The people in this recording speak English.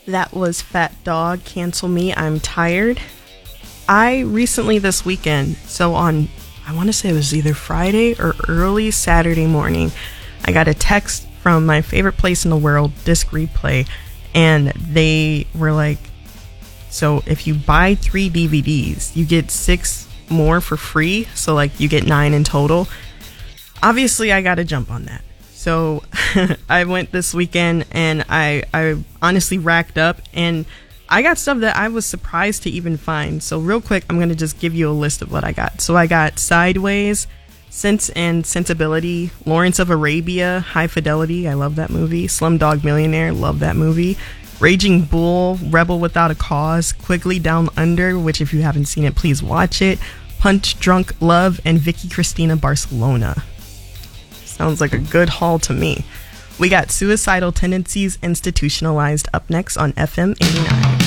That was Fat Dog, Cancel Me, I'm Tired. I recently this weekend, so on, I want to say it was either Friday or early Saturday morning, I got a text from my favorite place in the world, Disc Replay, and they were like, so if you buy 3 DVDs, you get 6 more for free, so like you get 9 in total. Obviously, I got to jump on that. So I went this weekend and I honestly racked up and I got stuff that I was surprised to even find. So real quick, I'm going to just give you a list of what I got. So I got Sideways, Sense and Sensibility, Lawrence of Arabia, High Fidelity, I love that movie, Slumdog Millionaire, love that movie, Raging Bull, Rebel Without a Cause, Quigley Down Under, which if you haven't seen it, please watch it, Punch Drunk Love, and Vicky Cristina Barcelona. Sounds like a good haul to me. We got Suicidal Tendencies Institutionalized up next on FM 89.